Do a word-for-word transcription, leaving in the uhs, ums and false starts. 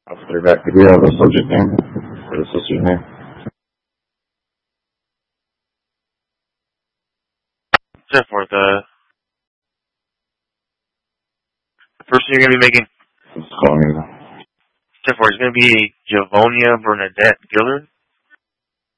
I'll put her back. Do we have a subject name for the sister's name? Step for the the person you're going to be making. It's calling you. Step for is going to be Javonia Bernadette Gillard.